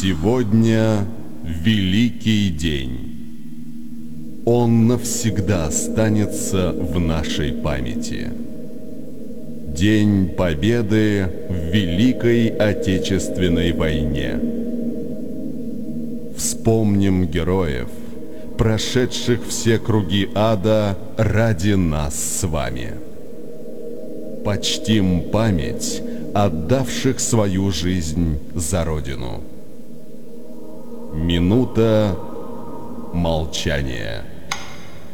Сегодня великий день. Он навсегда останется в нашей памяти. День Победы в Великой Отечественной войне. Вспомним героев, прошедших все круги ада ради нас с вами. Почтим память отдавших свою жизнь за Родину. Минута молчания.